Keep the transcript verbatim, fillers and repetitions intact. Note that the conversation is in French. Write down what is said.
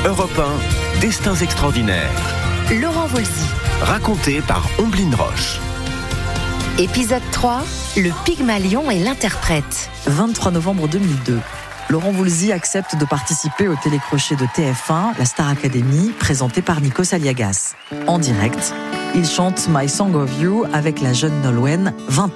Europe un, Destins extraordinaires. Laurent Voulzy. Raconté par Omblin Roche. Épisode trois, le Pygmalion et l'interprète. vingt-trois novembre deux mille deux. Laurent Voulzy accepte de participer au télécrochet de T F un, la Star Academy, présenté par Nikos Aliagas. En direct, il chante My Song of You avec la jeune Nolwenn, vingt ans.